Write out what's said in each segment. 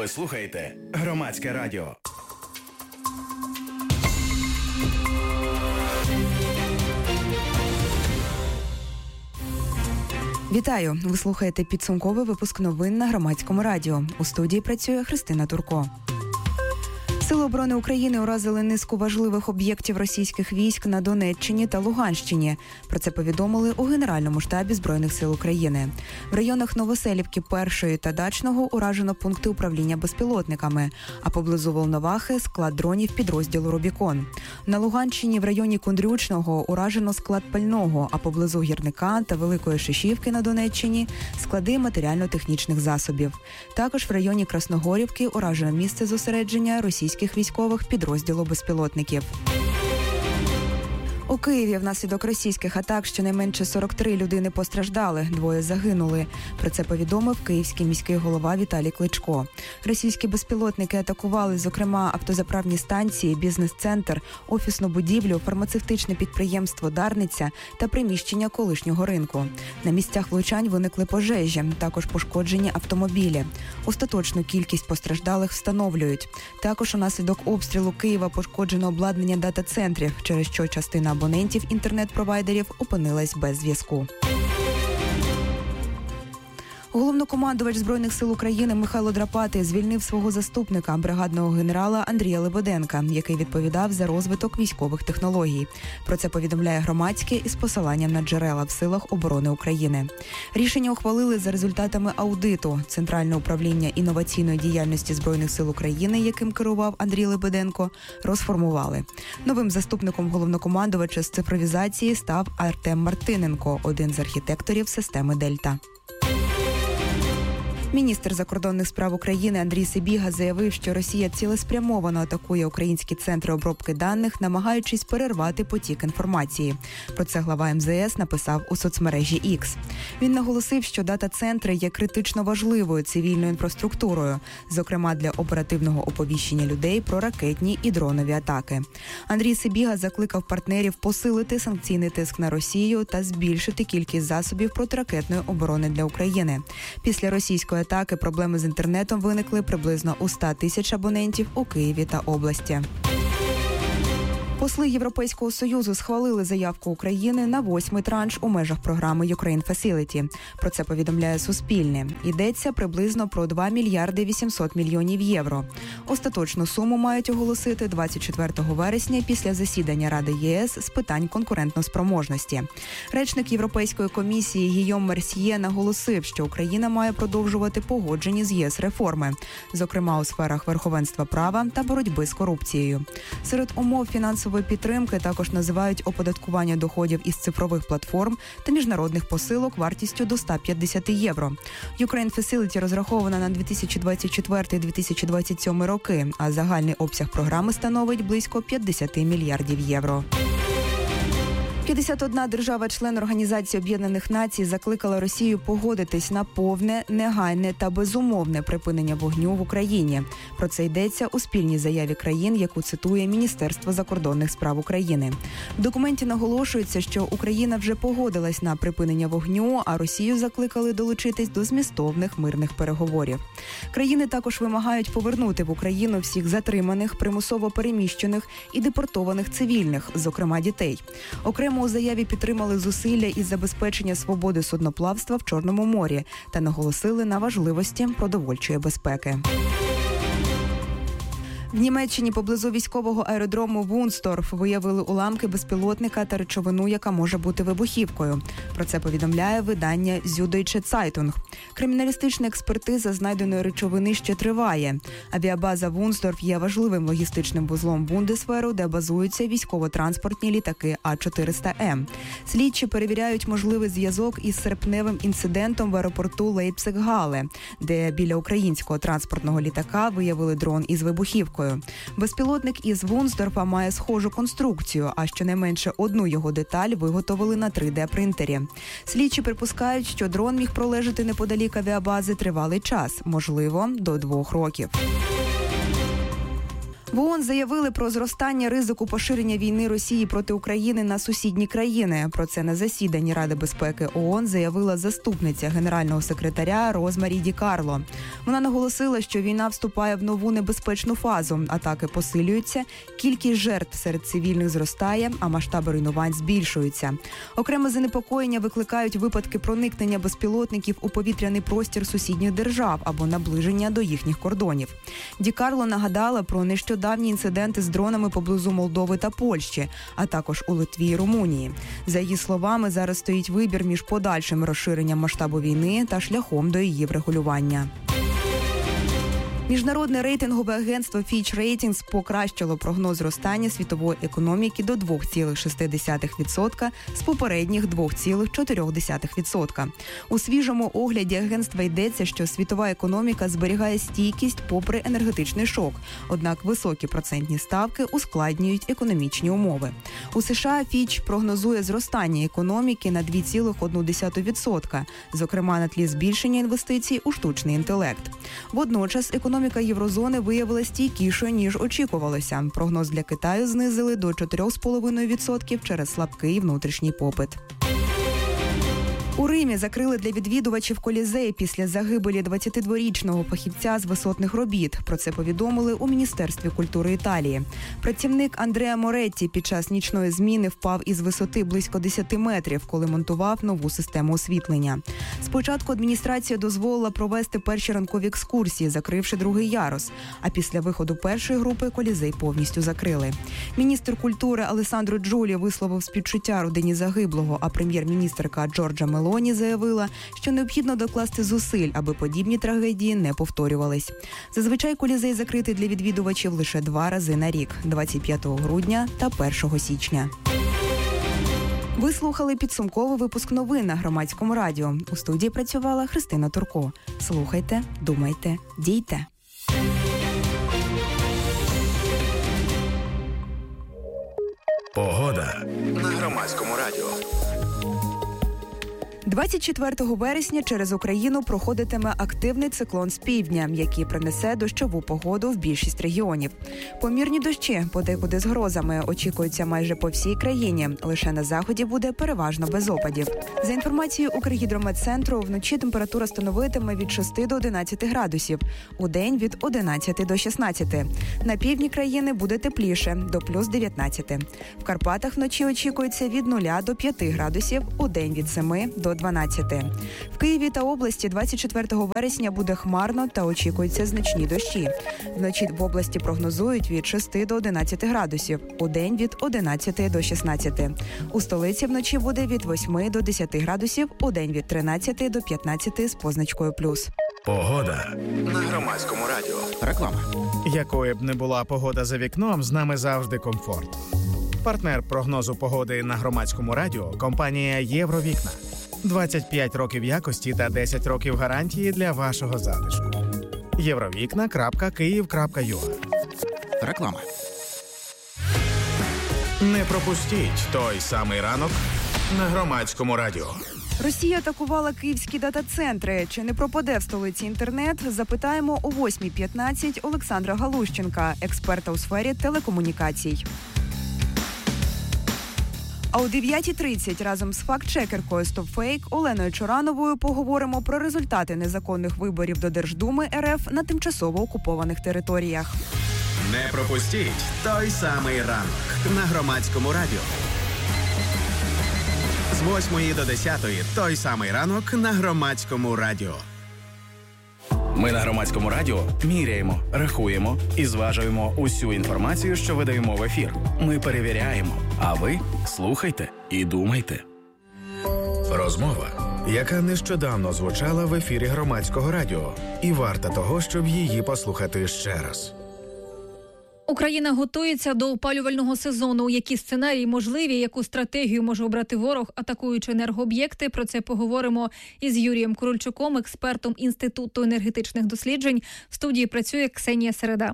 Ви слухаєте Громадське радіо. Вітаю! Ви слухаєте підсумковий випуск новин на Громадському радіо. У студії працює Христина Турко. Сили оборони України уразили низку важливих об'єктів російських військ на Донеччині та Луганщині. Про це повідомили у Генеральному штабі Збройних сил України. В районах Новоселівки, Першої та Дачного уражено пункти управління безпілотниками, а поблизу Волновахи – склад дронів підрозділу «Рубікон». На Луганщині в районі Кундрючного уражено склад пального, а поблизу Гірника та Великої Шишівки на Донеччині – склади матеріально-технічних засобів. Також в районі Красногорівки уражено місце зосередження російських військових підрозділу безпілотників. У Києві внаслідок російських атак щонайменше 43 людини постраждали, 2 загинули. Про це повідомив київський міський голова Віталій Кличко. Російські безпілотники атакували, зокрема, автозаправні станції, бізнес-центр, офісну будівлю, фармацевтичне підприємство «Дарниця» та приміщення колишнього ринку. На місцях влучань виникли пожежі, також пошкоджені автомобілі. Остаточну кількість постраждалих встановлюють. Також унаслідок обстрілу Києва пошкоджено обладнання дата-центрів, через що частина абонентів інтернет-провайдерів опинилась без зв'язку. Головнокомандувач Збройних сил України Михайло Драпатий звільнив свого заступника, бригадного генерала Андрія Лебеденка, який відповідав за розвиток військових технологій. Про це повідомляє Громадське із посиланням на джерела в силах оборони України. Рішення ухвалили за результатами аудиту. Центральне управління інноваційної діяльності Збройних сил України, яким керував Андрій Лебеденко, розформували. Новим заступником головнокомандувача з цифровізації став Артем Мартиненко, один з архітекторів системи «Дельта». Міністр закордонних справ України Андрій Сибіга заявив, що Росія цілеспрямовано атакує українські центри обробки даних, намагаючись перервати потік інформації. Про це глава МЗС написав у соцмережі X. Він наголосив, що дата-центри є критично важливою цивільною інфраструктурою, зокрема для оперативного оповіщення людей про ракетні і дронові атаки. Андрій Сибіга закликав партнерів посилити санкційний тиск на Росію та збільшити кількість засобів протиракетної оборони для України. Після російської атаки проблеми з інтернетом виникли приблизно у 100 тисяч абонентів у Києві та області. Посли Європейського Союзу схвалили заявку України на 8-й транш у межах програми Ukraine Facility. Про це повідомляє Суспільне. Йдеться приблизно про 2 мільярди 800 мільйонів євро. Остаточну суму мають оголосити 24 вересня після засідання Ради ЄС з питань конкурентноспроможності. Речник Європейської комісії Гійом Мерсьє наголосив, що Україна має продовжувати погоджені з ЄС реформи, зокрема у сферах верховенства права та боротьби з корупцією. Серед умов фінансової підтримки також називають оподаткування доходів із цифрових платформ та міжнародних посилок вартістю до 150 євро. Ukraine Facility розрахована на 2024-2027 роки, а загальний обсяг програми становить близько 50 мільярдів євро. 51 держава-член Організації Об'єднаних Націй закликала Росію погодитись на повне, негайне та безумовне припинення вогню в Україні. Про це йдеться у спільній заяві країн, яку цитує Міністерство закордонних справ України. В документі наголошується, що Україна вже погодилась на припинення вогню, а Росію закликали долучитись до змістовних мирних переговорів. Країни також вимагають повернути в Україну всіх затриманих, примусово переміщених і депортованих цивільних, зокрема дітей. Окремо у заяві підтримали зусилля із забезпечення свободи судноплавства в Чорному морі та наголосили на важливості продовольчої безпеки. В Німеччині поблизу військового аеродрому Вунсдорф виявили уламки безпілотника та речовину, яка може бути вибухівкою. Про це повідомляє видання Süddeutsche Zeitung. Криміналістична експертиза знайденої речовини ще триває. Авіабаза Вунсдорф є важливим логістичним вузлом Бундесверу, де базуються військово-транспортні літаки А-400М. Слідчі перевіряють можливий зв'язок із серпневим інцидентом в аеропорту Лейпциг-Гале, де біля українського транспортного літака виявили дрон із вибухівкою. Безпілотник із Вунсдорфа має схожу конструкцію, а щонайменше одну його деталь виготовили на 3D-принтері. Слідчі припускають, що дрон міг пролежати неподалік авіабази тривалий час, можливо, до 2 років. В ООН заявили про зростання ризику поширення війни Росії проти України на сусідні країни. Про це на засіданні Ради безпеки ООН заявила заступниця генерального секретаря Розмарі Ді Карло. Вона наголосила, що війна вступає в нову небезпечну фазу. Атаки посилюються, кількість жертв серед цивільних зростає, а масштаби руйнувань збільшуються. Окреме занепокоєння викликають випадки проникнення безпілотників у повітряний простір сусідніх держав або наближення до їхніх кордонів. Ді Карло нагадала про нещодавні інциденти з дронами поблизу Молдови та Польщі, а також у Литві і Румунії. За її словами, зараз стоїть вибір між подальшим розширенням масштабу війни та шляхом до її врегулювання. Міжнародне рейтингове агентство Fitch Ratings покращило прогноз зростання світової економіки до 2,6% з попередніх 2,4%. У свіжому огляді агентства йдеться, що світова економіка зберігає стійкість попри енергетичний шок. Однак високі процентні ставки ускладнюють економічні умови. У США Fitch прогнозує зростання економіки на 2,1%, зокрема на тлі збільшення інвестицій у штучний інтелект. Водночас економіка єврозони виявилася стійкішою, ніж очікувалося. Прогноз для Китаю знизили до 4,5% через слабкий внутрішній попит. У Римі закрили для відвідувачів Колізей після загибелі 22-річного фахівця з висотних робіт. Про це повідомили у Міністерстві культури Італії. Працівник Андреа Моретті під час нічної зміни впав із висоти близько 10 метрів, коли монтував нову систему освітлення. Спочатку адміністрація дозволила провести перші ранкові екскурсії, закривши другий ярус. А після виходу першої групи Колізей повністю закрили. Міністр культури Алессандро Джулі висловив співчуття родині загиблого, а прем'єр-міністерка Джорджа Мелоні заявила, що необхідно докласти зусиль, аби подібні трагедії не повторювались. Зазвичай Колізей закритий для відвідувачів лише 2 рази на рік – 25 грудня та 1 січня. Ви слухали підсумковий випуск новин на Громадському радіо. У студії працювала Христина Турко. Слухайте, думайте, дійте. Погода на Громадському радіо. 24 вересня через Україну проходитиме активний циклон з півдня, який принесе дощову погоду в більшість регіонів. Помірні дощі, подекуди з грозами, очікуються майже по всій країні. Лише на заході буде переважно без опадів. За інформацією Укргідрометцентру, вночі температура становитиме від 6 до 11 градусів, удень від 11 до 16. На півдні країни буде тепліше, до плюс 19. В Карпатах вночі очікується від 0 до 5 градусів, удень від 7 до 12. В Києві та області 24 вересня буде хмарно та очікуються значні дощі. Вночі в області прогнозують від 6 до 11 градусів, удень від 11 до 16. У столиці вночі буде від 8 до 10 градусів, удень від 13 до 15 з позначкою плюс. Погода на Громадському радіо. Реклама. Якою б не була погода за вікном, з нами завжди комфорт. Партнер прогнозу погоди на Громадському радіо – компанія «Євровікна». 25 років якості та 10 років гарантії для вашого затишку. Євровікна.Київ.ua. Реклама. Не пропустіть той самий ранок на Громадському радіо. Росія атакувала київські дата-центри. Чи не пропаде в столиці інтернет? Запитаємо о 8:15 Олександра Галущенка, експерта у сфері телекомунікацій. А о 9:30 разом з факт-чекеркою StopFake Оленою Чорановою поговоримо про результати незаконних виборів до Держдуми РФ на тимчасово окупованих територіях. Не пропустіть той самий ранок на Громадському радіо. З 8 до 10 той самий ранок на Громадському радіо. Ми на Громадському радіо міряємо, рахуємо і зважуємо усю інформацію, що видаємо в ефір. Ми перевіряємо, а ви слухайте і думайте. Розмова, яка нещодавно звучала в ефірі Громадського радіо, і варта того, щоб її послухати ще раз. Україна готується до опалювального сезону. Які сценарії можливі, яку стратегію може обрати ворог, атакуючи енергооб'єкти? Про це поговоримо із Юрієм Курульчуком, експертом Інституту енергетичних досліджень. В студії працює Ксенія Середа.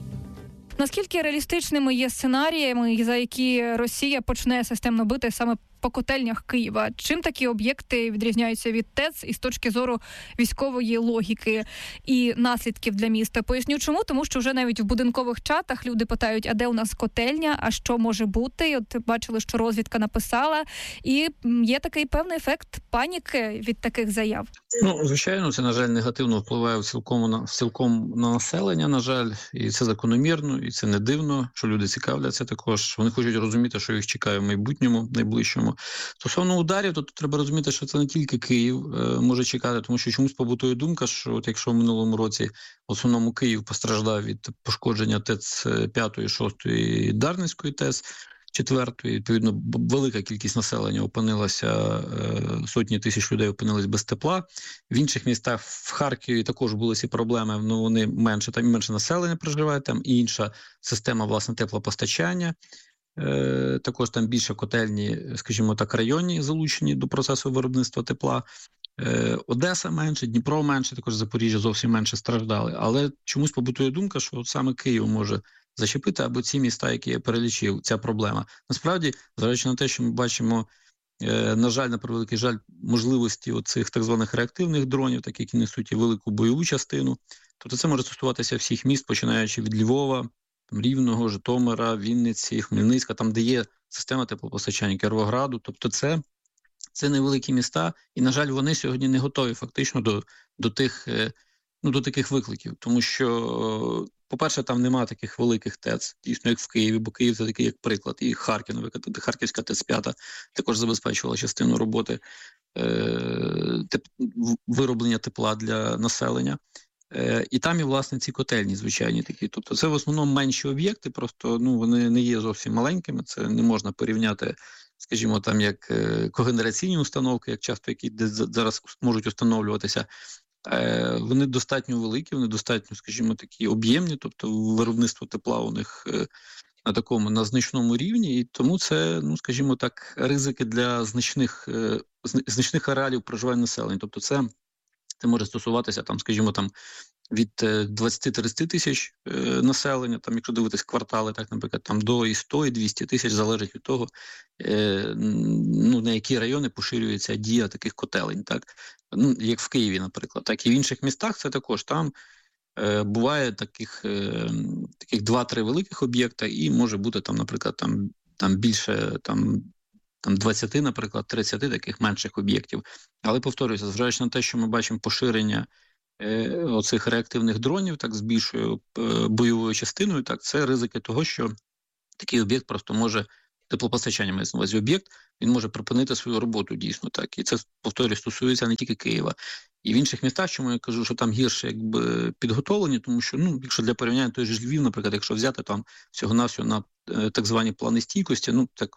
Наскільки реалістичними є сценаріями, за які Росія почне системно бити саме по котельнях Києва. Чим такі об'єкти відрізняються від ТЕЦ із точки зору військової логіки і наслідків для міста? Поясню чому. Тому що вже навіть в будинкових чатах люди питають, а де у нас котельня, а що може бути? От бачили, що розвідка написала. І є такий певний ефект паніки від таких заяв. Звичайно, це, на жаль, негативно впливає цілком на населення, на жаль, і це закономірно, і це не дивно, що люди цікавляться також. Вони хочуть розуміти, що їх чекає в майбутньому, найближчому. Стосовно ударів, то тут треба розуміти, що це не тільки Київ може чекати, тому що чомусь побутує думка, що от якщо в минулому році в основному Київ постраждав від пошкодження ТЕЦ 5-ї, 6-ї Дарницької ТЕЦ, 4-ї, відповідно, велика кількість населення опинилася, сотні тисяч людей опинились без тепла. В інших містах, в Харкові також були ці проблеми, але вони менше, там менше населення проживає, там інша система, власне, теплопостачання. Також там більше котельні, скажімо так, районні залучені до процесу виробництва тепла. Одеса менше, Дніпро менше, також Запоріжжя зовсім менше страждали. Але чомусь побутує думка, що от саме Київ може зачепити, або ці міста, які я перелічив, ця проблема. Насправді, зважаючи на те, що ми бачимо, на жаль, на превеликий жаль, можливості оцих так званих реактивних дронів, так які несуть і велику бойову частину, тобто це може стосуватися всіх міст, починаючи від Львова, Рівного, Житомира, Вінниці, Хмельницька, там, де є система теплопостачання, Кіровограду, тобто це невеликі міста, і, на жаль, вони сьогодні не готові фактично до таких викликів, тому що, по-перше, там немає таких великих ТЕЦ, дійсно, як в Києві, бо Київ – це такий, як приклад, і Харків, наприклад, Харківська ТЕЦ-5 також забезпечувала частину роботи вироблення тепла для населення. І там і, власне, ці котельні звичайні такі. Тобто це в основному менші об'єкти, просто вони не є зовсім маленькими, це не можна порівняти, скажімо, там як когенераційні установки, як часто які зараз можуть установлюватися. Вони достатньо великі, вони достатньо, скажімо, такі об'ємні, тобто виробництво тепла у них на значному рівні, і тому це, скажімо так, ризики для значних ареалів проживання населення. Тобто це може стосуватися, там, скажімо, там, від 20-30 тисяч населення, там, якщо дивитись квартали, так, наприклад, там, до і 100, і 200 тисяч, залежить від того, на які райони поширюється дія таких котелень, так, як в Києві, наприклад, так, і в інших містах це також, там буває таких 2-3 великих об'єкта, і може бути, там, наприклад, там більше, там 20, наприклад, 30 таких менших об'єктів. Але, повторююся, зважаючи на те, що ми бачимо поширення оцих реактивних дронів, так, з більшою бойовою частиною, так, це ризики того, що такий об'єкт просто може, теплопостачання мається на увазі об'єкт, він може припинити свою роботу дійсно, так. І це, повторюю, стосується не тільки Києва. І в інших містах, чому я кажу, що там гірше якби підготовлені, тому що, якщо для порівняння той же Львів, наприклад, якщо взяти там всього-навсього на так звані плани стійкості, так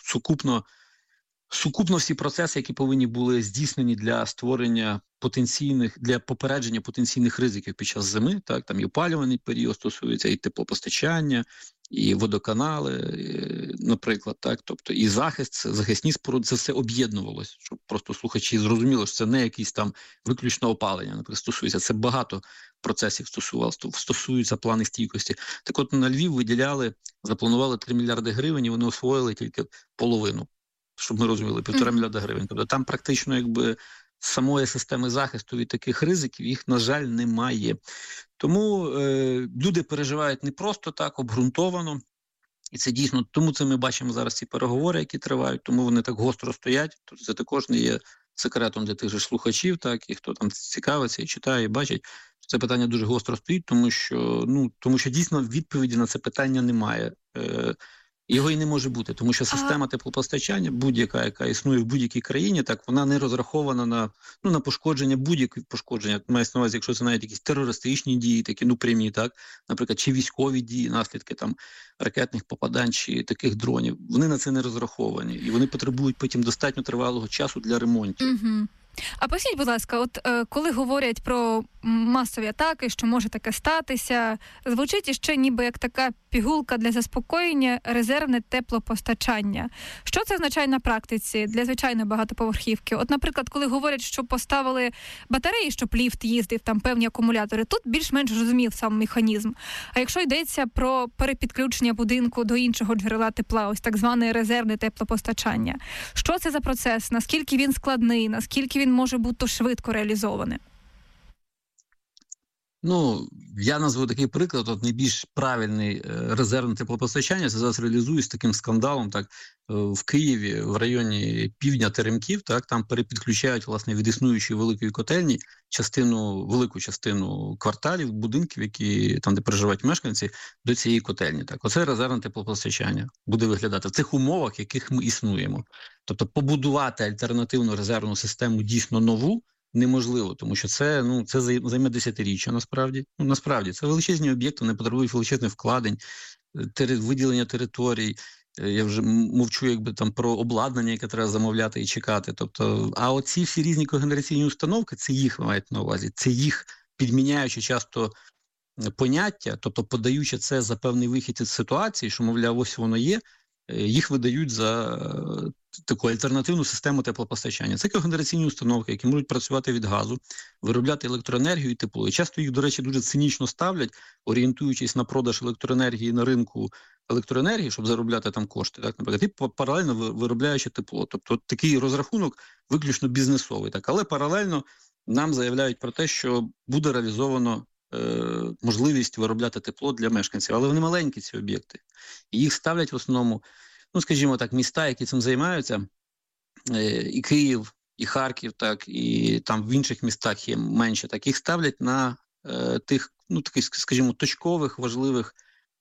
сукупно всі процеси, які повинні були здійснені для створення для попередження потенційних ризиків під час зими, так, там і опалювальний період стосується, і теплопостачання, і водоканали, наприклад, так, тобто і захисні споруди, це все об'єднувалося, щоб просто слухачі зрозуміли, що це не якісь там виключно опалення, наприклад, стосується, це багато процесів стосуються плани стійкості. Так от на Львів запланували 3 мільярди гривень, і вони освоїли тільки половину, щоб ми розуміли, 1,5 мільярда гривень. Тобто там практично якби самої системи захисту від таких ризиків, їх, на жаль, немає. Тому люди переживають не просто так, обґрунтовано. І це дійсно, тому це ми бачимо зараз ці переговори, які тривають, тому вони так гостро стоять. Тобто це також не є секретом для тих же слухачів, так, і хто там цікавиться і читає, і бачить. Це питання дуже гостро стоїть, тому що дійсно відповіді на це питання немає. Його і не може бути, тому що система теплопостачання, будь-яка, яка існує в будь-якій країні, так, вона не розрахована на пошкодження, будь-які пошкодження. Мається на увазі, якщо це навіть якісь терористичні дії, такі, прямі, так, наприклад, чи військові дії, наслідки там ракетних попадань, чи таких дронів, вони на це не розраховані. І вони потребують потім достатньо тривалого часу для ремонту. Угу. А поясніть, будь ласка, коли говорять про масові атаки, що може таке статися. Звучить іще ніби як така пігулка для заспокоєння, резервне теплопостачання. Що це означає на практиці для звичайної багатоповерхівки? От, наприклад, коли говорять, що поставили батареї, щоб ліфт їздив, там певні акумулятори, тут більш-менш розумів сам механізм. А якщо йдеться про перепідключення будинку до іншого джерела тепла, ось так зване резервне теплопостачання, що це за процес? Наскільки він складний? Наскільки він може бути швидко реалізований? Ну, я назву такий приклад, от найбільш правильний резервне теплопостачання, це зараз реалізують з таким скандалом, так, в Києві, в районі півдня Теремків, так, там перепідключають, власне, від існуючої великої котельні велику частину кварталів, будинків, які, там, де проживають мешканці, до цієї котельні. Так. Оце резервне теплопостачання буде виглядати в цих умовах, в яких ми існуємо. Тобто побудувати альтернативну резервну систему дійсно нову неможливо, тому що це займе десятиріччя насправді. Насправді, це величезні об'єкти, вони потребують величезних вкладень, виділення територій. Я вже мовчу якби там про обладнання, яке треба замовляти і чекати. Тобто, а оці всі різні когенераційні установки, це їх мають на увазі, це їх, підміняючи часто поняття, тобто подаючи це за певний вихід із ситуації, що, мовляв, ось воно є, їх видають за таку альтернативну систему теплопостачання. Це когенераційні установки, які можуть працювати від газу, виробляти електроенергію і тепло. І часто їх, до речі, дуже цинічно ставлять, орієнтуючись на продаж електроенергії на ринку електроенергії, щоб заробляти там кошти, так, наприклад, і паралельно виробляючи тепло. Тобто такий розрахунок виключно бізнесовий. Так. Але паралельно нам заявляють про те, що буде реалізовано можливість виробляти тепло для мешканців. Але вони маленькі, ці об'єкти. І їх ставлять в основному, скажімо так, міста, які цим займаються, і Київ, і Харків, так, і там в інших містах є менше, так, їх ставлять на тих, таких, скажімо, точкових, важливих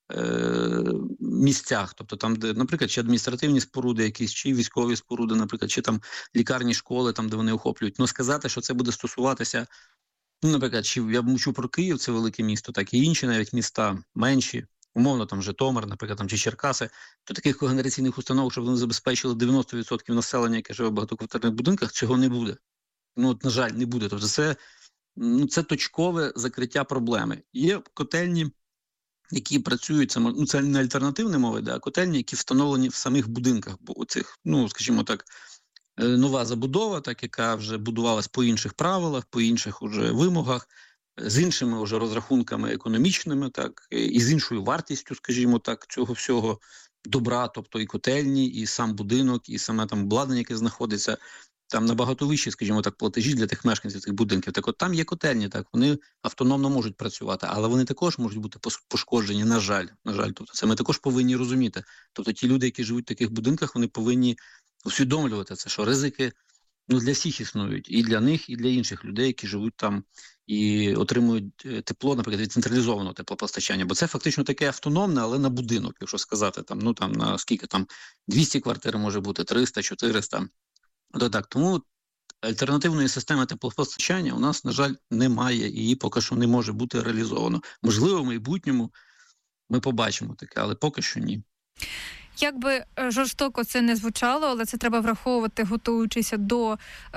місцях, тобто там, де, наприклад, чи адміністративні споруди якісь, чи військові споруди, наприклад, чи там лікарні, школи, там, де вони охоплюють. Сказати, що це буде стосуватися, наприклад, чи я мовчу про Київ, це велике місто, так, і інші навіть міста менші, умовно, там Житомир, наприклад, там, чи Черкаси, то таких когенераційних установок, щоб вони забезпечили 90% населення, яке живе в багатоквартирних будинках, цього не буде. На жаль, не буде. Тобто це точкове закриття проблеми. Є котельні, які працюють, це не альтернативні мови, а котельні, які встановлені в самих будинках, бо оцих, скажімо так, нова забудова, так, яка вже будувалась по інших правилах, по інших уже вимогах, з іншими вже розрахунками економічними, так, і з іншою вартістю, скажімо так, цього всього добра, тобто і котельні, і сам будинок, і саме там обладнання, яке знаходиться, там набагато вищі, скажімо так, платежі для тих мешканців цих будинків. Так от там є котельні, так, вони автономно можуть працювати, але вони також можуть бути пошкоджені, на жаль. Тобто це ми також повинні розуміти. Тобто ті люди, які живуть в таких будинках, вони повинні усвідомлювати це, що ризики для всіх існують, і для них, і для інших людей, які живуть там і отримують тепло, наприклад, від централізованого теплопостачання, бо це фактично таке автономне, але на будинок, якщо сказати, там, на скільки там 200 квартир може бути, 300, 400. Так, тому альтернативної системи теплопостачання у нас, на жаль, немає, і її поки що не може бути реалізовано. Можливо, в майбутньому ми побачимо таке, але поки що ні. Як би жорстоко це не звучало, але це треба враховувати, готуючися до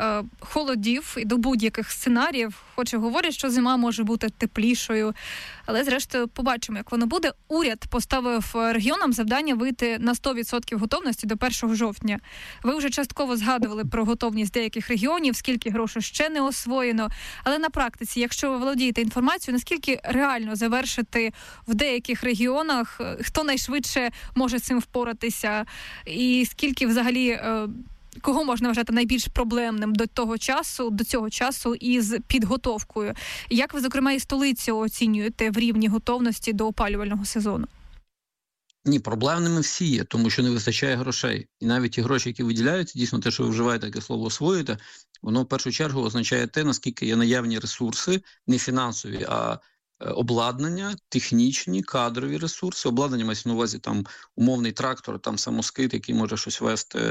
холодів і до будь-яких сценаріїв. Хоч і говорять, що зима може бути теплішою, але зрештою побачимо, як воно буде. Уряд поставив регіонам завдання вийти на 100% готовності до 1 жовтня. Ви вже частково згадували про готовність деяких регіонів, скільки грошей ще не освоєно. Але на практиці, якщо ви володієте інформацією, наскільки реально завершити в деяких регіонах, хто найшвидше може цим впоратися, і скільки взагалі, кого можна вважати найбільш проблемним до цього часу із підготовкою? Як ви, зокрема, і столицю оцінюєте в рівні готовності до опалювального сезону? Ні, проблемними всі є, тому що не вистачає грошей. І навіть ті гроші, які виділяються, дійсно те, що ви вживаєте таке слово «освоїти», воно в першу чергу означає те, наскільки є наявні ресурси, не фінансові, а обладнання, технічні, кадрові ресурси. Обладнання мається на увазі там умовний трактор, там самоскид, який може щось вести,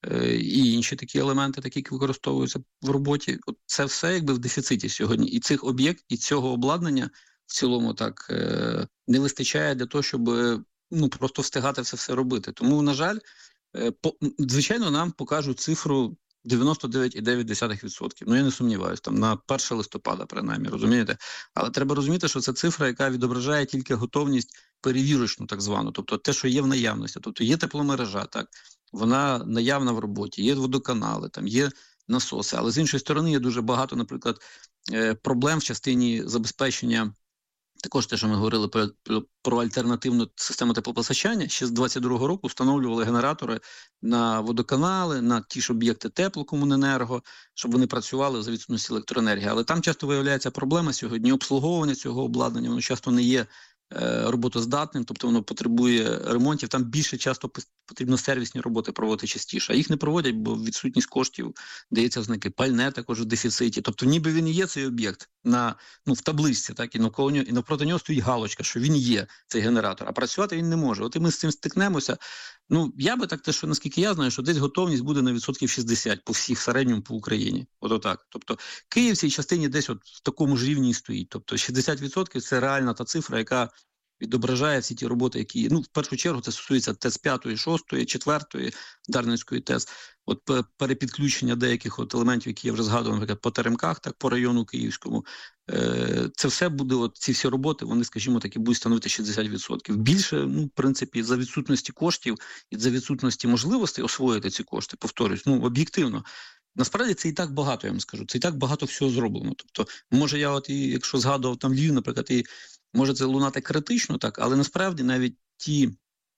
і інші такі елементи, такі, які використовуються в роботі. Це все якби в дефіциті сьогодні. І цих об'єктів, і цього обладнання в цілому так не вистачає для того, щоб просто встигати все робити. Тому, на жаль, звичайно, нам покажуть цифру 99,9%. Ну, я не сумніваюся, там на 1 листопада, принаймні, розумієте? Але треба розуміти, що це цифра, яка відображає тільки готовність перевірочну, так звану, тобто те, що є в наявності. Тобто є тепломережа, так, вона наявна в роботі, є водоканали, там є насоси. Але з іншої сторони є дуже багато, наприклад, проблем в частині забезпечення. Також те, що ми говорили про альтернативну систему теплопостачання, ще з 22-го року встановлювали генератори на водоканали, на ті ж об'єкти теплокомуненерго, щоб вони працювали за відсутності електроенергії. Але там часто виявляється проблема сьогодні обслуговування цього обладнання, воно часто не є роботоздатним, тобто воно потребує ремонтів, там більше часто потрібно сервісні роботи проводити частіше, а їх не проводять, бо відсутність коштів дається ознаки, пальне також в дефіциті, тобто ніби він і є цей об'єкт в табличці, так, і навпроти нього стоїть галочка, що він є, цей генератор, а працювати він не може. От і ми з цим стикнемося. Я би так, що наскільки я знаю, що десь готовність буде на 60% по всіх середньому по Україні. Отак. Тобто Київ в цій частині десь в такому ж рівні стоїть. Тобто 60% – це реальна та цифра, яка відображає всі ті роботи, які, в першу чергу, це стосується ТЕС 5, 6, 4, Дарницької ТЕС. От перепідключення деяких елементів, які я вже згадував, наприклад, по Теремках, так, по району Київському. Це все буде, ці всі роботи, вони, скажімо так, і будуть становити 60%. Більше, в принципі, за відсутності коштів і за відсутності можливостей освоїти ці кошти, повторюсь, об'єктивно. Насправді це і так багато, я вам скажу, це і так багато всього зроблено. Тобто, може я якщо згадував там Львів, наприклад, і може це лунати критично, так, але насправді навіть ті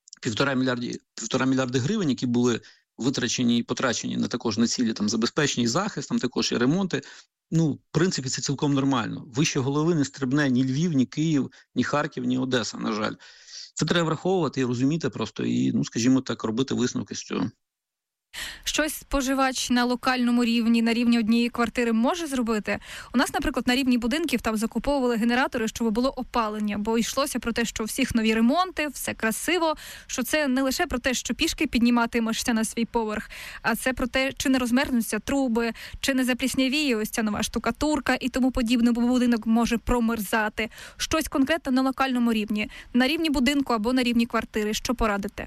1,5 мільярди гривень, які були витрачені і потрачені на цілі там забезпечення і захист, там також і ремонти, в принципі, це цілком нормально. Вище голови не стрибне ні Львів, ні Київ, ні Харків, ні Одеса, на жаль. Це треба враховувати і розуміти просто, і, скажімо так, робити висновки з цього. Щось споживач на локальному рівні, на рівні однієї квартири може зробити? У нас, наприклад, на рівні будинків там закуповували генератори, щоб було опалення, бо йшлося про те, що у всіх нові ремонти, все красиво, що це не лише про те, що пішки підніматимешся на свій поверх, а це про те, чи не розмерзнуться труби, чи не запліснявіє ось ця нова штукатурка і тому подібне, бо будинок може промерзати. Щось конкретно на локальному рівні, на рівні будинку або на рівні квартири. Що порадите?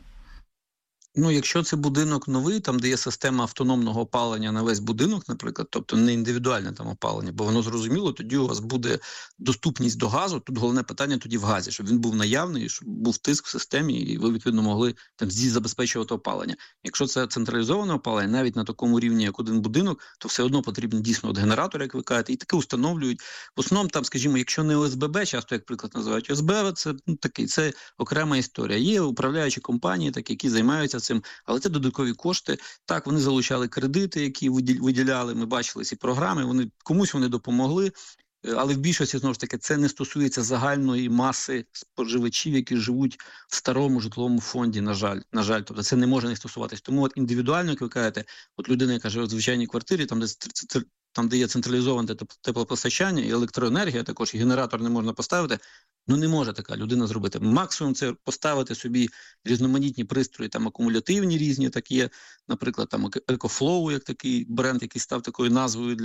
Якщо це будинок новий, там, де є система автономного опалення на весь будинок, наприклад, тобто не індивідуальне там опалення, бо воно зрозуміло, тоді у вас буде доступність до газу, тут головне питання тоді в газі, щоб він був наявний, щоб був тиск в системі, і ви, відповідно, могли там забезпечувати опалення. Якщо це централізоване опалення, навіть на такому рівні, як один будинок, то все одно потрібен дійсно генератор, як ви кажете, і таке установлюють. В основному там, скажімо, якщо не ОСББ, часто, як приклад називають ОСББ, це це окрема історія. Є управляючі компанії, так, які займаються цим, але це додаткові кошти. Так, вони залучали кредити, які виділяли, ми бачили ці програми, комусь вони допомогли, але в більшості, знову ж таки, це не стосується загальної маси споживачів, які живуть в старому житловому фонді, на жаль. Тобто це не може не стосуватись. Тому індивідуально, як ви кажете, людина, яка живе в звичайній квартирі, там, де є централізоване теплопостачання і електроенергія, також і генератор не можна поставити, не може така людина зробити. Максимум це поставити собі різноманітні пристрої, там акумулятивні різні, так є, наприклад, там EcoFlow, як такий бренд, який став такою назвою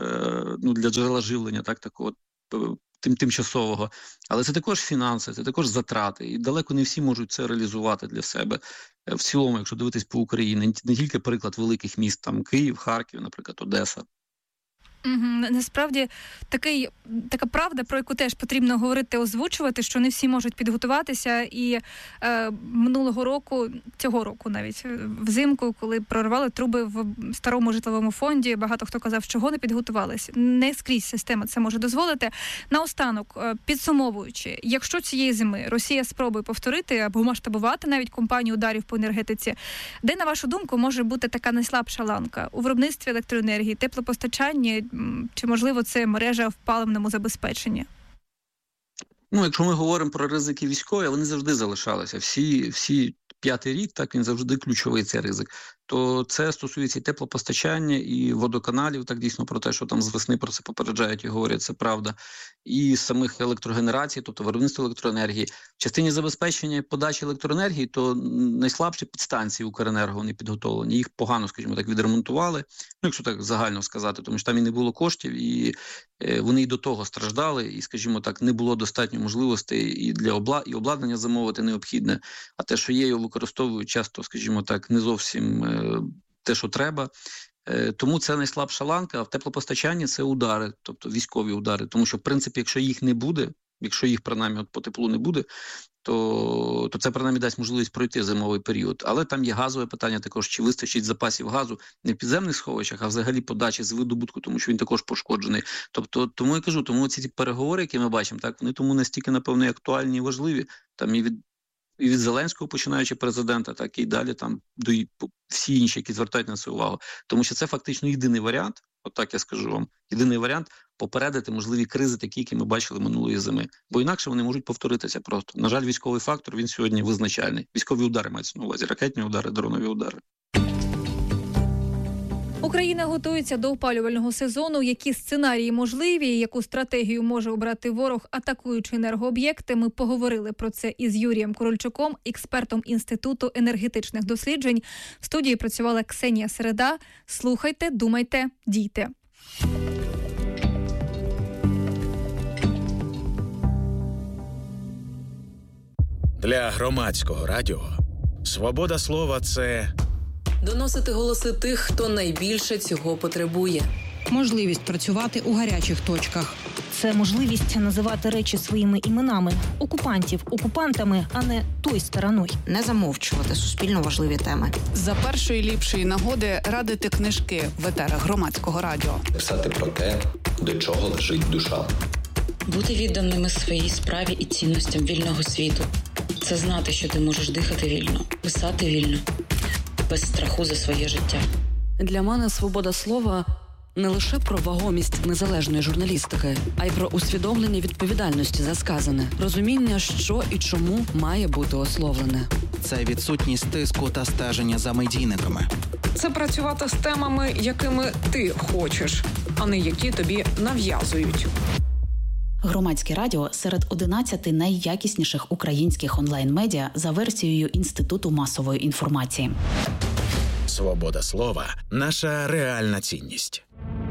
для джерела живлення, такого тимчасового. Але це також фінанси, це також затрати, і далеко не всі можуть це реалізувати для себе. В цілому, якщо дивитись по Україні, не тільки приклад великих міст, там Київ, Харків, наприклад, Одеса. Насправді, така правда, про яку теж потрібно говорити, озвучувати, що не всі можуть підготуватися. І цього року навіть, взимку, коли прорвали труби в старому житловому фонді, багато хто казав, чого не підготувались. Не скрізь система це може дозволити. Наостанок, підсумовуючи, якщо цієї зими Росія спробує повторити або масштабувати навіть кампанію ударів по енергетиці, де, на вашу думку, може бути така найслабша ланка? У виробництві електроенергії, теплопостачанні, чи, можливо, це мережа в паливному забезпеченні? Якщо ми говоримо про ризики військові, вони завжди залишалися. Всі 5-й рік, так, він завжди ключовий, цей ризик. То це стосується і теплопостачання, і водоканалів, так дійсно про те, що там з весни про це попереджають і говорять, це правда, і самих електрогенерацій, тобто виробництва електроенергії. В частині забезпечення і подачі електроенергії, то найслабші підстанції Укренерго, вони підготовлені. Їх погано, скажімо так, відремонтували, якщо так загально сказати, тому що там і не було коштів, і вони і до того страждали, і, скажімо так, не було достатньо можливостей і для обладнання замовити необхідне, а те, що є, його використовують часто, скажімо так, не зовсім те, що треба. Тому це найслабша ланка, а в теплопостачанні це удари, тобто військові удари. Тому що, в принципі, якщо їх не буде, якщо їх, принаймні, по теплу не буде, то це, принаймні, дасть можливість пройти зимовий період. Але там є газове питання також, чи вистачить запасів газу не в підземних сховищах, а взагалі подачі з видобутку, тому що він також пошкоджений. Тобто, тому я кажу, тому ці переговори, які ми бачимо, так, вони тому настільки, напевно, актуальні і важливі, там і від Зеленського, починаючи президента, так і далі там до всі інші, які звертають на це увагу. Тому що це фактично єдиний варіант, отак я скажу вам, єдиний варіант попередити можливі кризи такі, які ми бачили минулої зими. Бо інакше вони можуть повторитися просто. На жаль, військовий фактор, він сьогодні визначальний. Військові удари мається на увазі, ракетні удари, дронові удари. Україна готується до опалювального сезону. Які сценарії можливі, яку стратегію може обрати ворог, атакуючи енергооб'єкти? Ми поговорили про це із Юрієм Корольчуком, експертом Інституту енергетичних досліджень. В студії працювала Ксенія Середа. Слухайте, думайте, дійте. Для громадського радіо свобода слова – це доносити голоси тих, хто найбільше цього потребує. Можливість працювати у гарячих точках. Це можливість називати речі своїми іменами. Окупантів окупантами, а не той стороною. Не замовчувати суспільно важливі теми. За першої ліпшої нагоди радити книжки в етерах громадського радіо. Писати про те, до чого лежить душа. Бути відданими своїй справі і цінностям вільного світу. Це знати, що ти можеш дихати вільно, писати вільно, без страху за своє життя. Для мене свобода слова не лише про вагомість незалежної журналістики, а й про усвідомлення відповідальності за сказане, розуміння, що і чому має бути ословлене. Це відсутність тиску та стеження за медійниками. Це працювати з темами, якими ти хочеш, а не які тобі нав'язують. Громадське радіо серед 11 найякісніших українських онлайн-медіа за версією Інституту масової інформації. свобода слова – наша реальна цінність.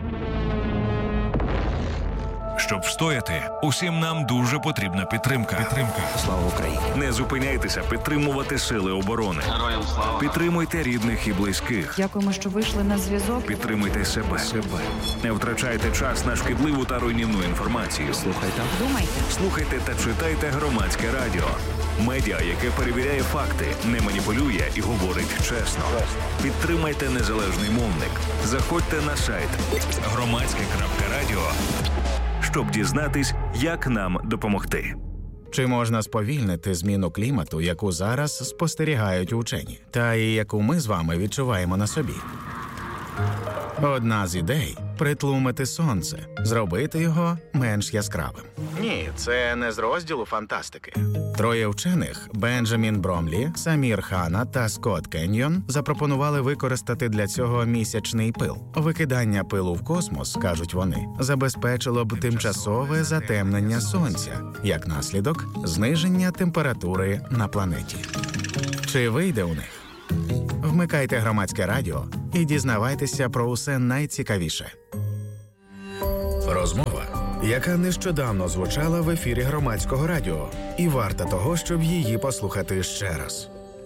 Щоб встояти, усім нам дуже потрібна підтримка. Слава Україні! Не зупиняйтеся підтримувати сили оборони. Героям слава! Підтримуйте рідних і близьких. Дякуємо, що вийшли на зв'язок. Підтримуйте себе. Не втрачайте час на шкідливу та руйнівну інформацію. Слухайте та читайте Громадське радіо. Медіа, яке перевіряє факти, не маніпулює і говорить чесно. Підтримайте незалежний мовник. Заходьте на сайт громадське.радіо, щоб дізнатись, як нам допомогти. Чи можна сповільнити зміну клімату, яку зараз спостерігають учені, та і яку ми з вами відчуваємо на собі? Одна з ідей – притлумити сонце, зробити його менш яскравим. Ні, це не з розділу фантастики. Троє вчених – Бенджамін Бромлі, Самір Хана та Скотт Кеньйон – запропонували використати для цього місячний пил. Викидання пилу в космос, кажуть вони, забезпечило б тимчасове затемнення сонця, як наслідок – зниження температури на планеті. Чи вийде у них? Вмикайте Громадське радіо і дізнавайтеся про усе найцікавіше. Розмова, яка нещодавно звучала в ефірі Громадського радіо, і варта того, щоб її послухати ще раз.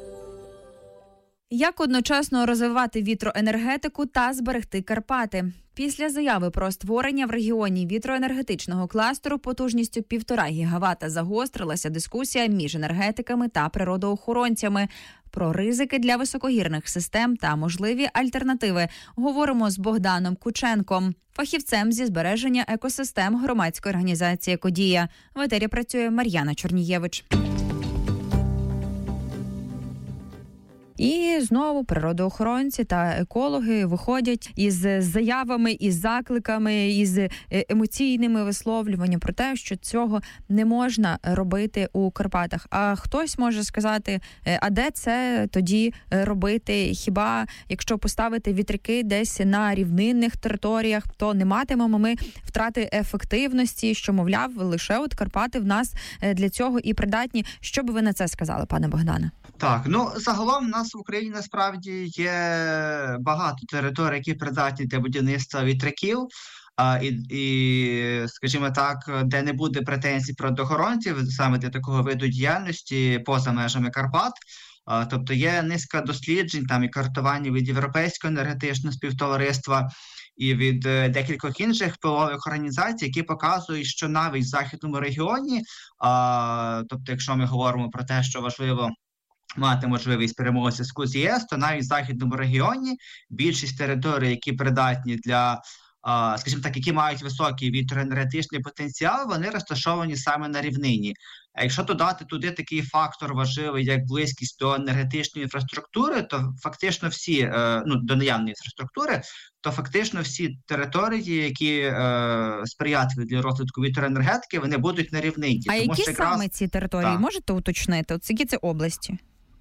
Як одночасно розвивати вітроенергетику та зберегти Карпати? Після заяви про створення в регіоні вітроенергетичного кластеру потужністю 1,5 гігавата загострилася дискусія між енергетиками та природоохоронцями. Про ризики для високогірних систем та можливі альтернативи говоримо з Богданом Кученком, фахівцем зі збереження екосистем громадської організації «Екодія». В етері працює Мар'яна Чорнієвич. І знову природоохоронці та екологи виходять із заявами, із закликами, із емоційними висловлюваннями про те, що цього не можна робити у Карпатах. А хтось може сказати, а де це тоді робити? Хіба якщо поставити вітряки десь на рівнинних територіях, то не матимемо ми втрати ефективності, що, мовляв, лише от Карпати в нас для цього і придатні. Що би ви на це сказали, пане Богдане? Так, загалом в нас в Україні насправді є багато територій, які придатні для будівництва вітряків, і, скажімо так, де не буде претензій природоохоронців саме для такого виду діяльності поза межами Карпат. Тобто є низка досліджень там і картування від Європейського енергетичного співтовариства і від декількох інших впливових організацій, які показують, що навіть в західному регіоні, тобто якщо ми говоримо про те, що важливо мати можливість перемоги зв'язку з ЄС, то навіть в західному регіоні більшість територій, які придатні для, скажімо так, які мають високий вітроенергетичний потенціал, вони розташовані саме на рівнині. А якщо додати туди такий фактор важливий, як близькість до енергетичної інфраструктури, то фактично всі, до наявної інфраструктури, то фактично всі території, які сприятливі для розвитку вітроенергетики, вони будуть на рівнині. А які саме ці території? Можете уточнити? От які це області?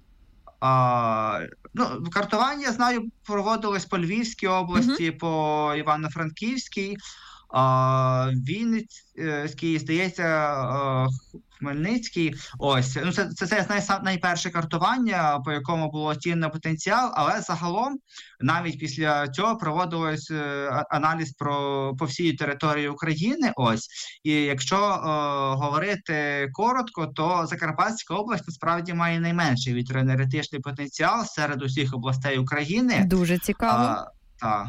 Картування, знаю, проводилось по Львівській області, по Івано-Франківській, Вінницькій, здається, Хмельницький. Ось, це найперше картування, по якому було оцінено потенціал, але загалом навіть після цього проводилось аналіз по всій території України. Ось, і якщо говорити коротко, то Закарпатська область насправді має найменший вітроенергетичний потенціал серед усіх областей України. Дуже цікаво. Так.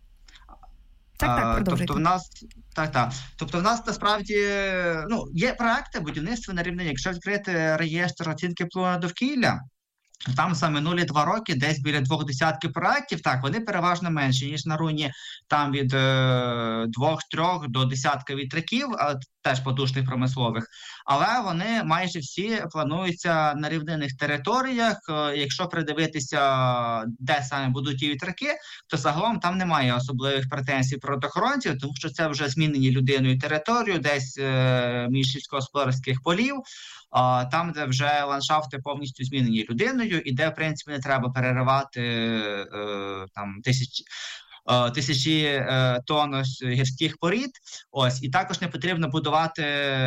Тобто в нас насправді є проекти будівництва на рівнині. Якщо відкрити реєстр оцінки впливу на довкілля, там за минулі 2 роки десь біля 20 проєктів, так, вони переважно менші, ніж на Руні, там від 2-3 до десятка вітряків, теж потужних промислових, але вони майже всі плануються на рівнинних територіях. Якщо придивитися, де саме будуть ті вітряки, то загалом там немає особливих претензій природоохоронців, тому що це вже змінені людиною територію, десь між сільськогосподарських полів, там, де вже ландшафти повністю змінені людиною, і де, в принципі, не треба переривати там тисячі тонн гірських порід. Ось, і також не потрібно будувати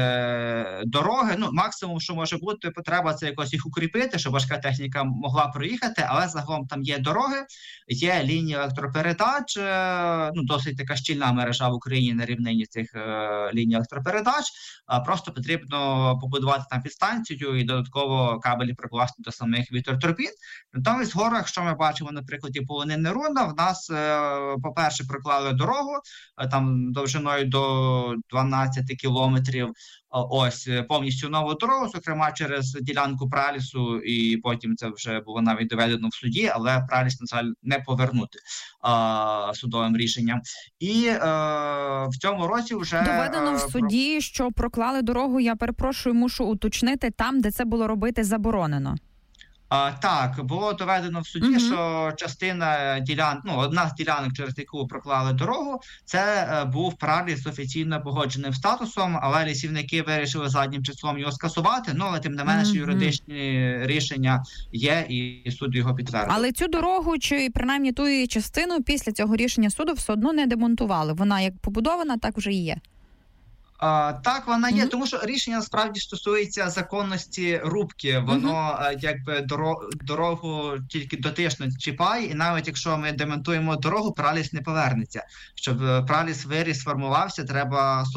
дороги. Максимум, що може бути, потреба це якось їх укріпити, щоб важка техніка могла проїхати, але загалом там є дороги, є лінії електропередач, досить така щільна мережа в Україні на рівнині цих ліній електропередач. Просто потрібно побудувати там підстанцію і додатково кабелі прикласти до самих вітротурбін. Натомість в горах, що ми бачимо на прикладі полонини Руна, в нас по-перше, проклали дорогу, там довжиною до 12 кілометрів, ось, повністю нову дорогу, зокрема через ділянку пралісу, і потім це вже було навіть доведено в суді, але праліс, на жаль, не повернути судовим рішенням. І в цьому році вже... Доведено в суді, що проклали дорогу, я перепрошую, мушу уточнити, там, де це було робити, заборонено. Так, було доведено в суді, що частина одна з ділянок, через яку проклали дорогу, це був праліс з офіційно погодженим статусом, але лісівники вирішили заднім числом його скасувати, але тим не менше юридичні рішення є, і суд його підтвердив. Але цю дорогу, чи принаймні ту її частину, після цього рішення суду все одно не демонтували? Вона як побудована, так вже і є. Так, вона є, тому що рішення насправді стосується законності рубки. Воно якби дорогу тільки дотично чіпає, і навіть якщо ми демонтуємо дорогу, праліс не повернеться. Щоб праліс виріс, сформувався, треба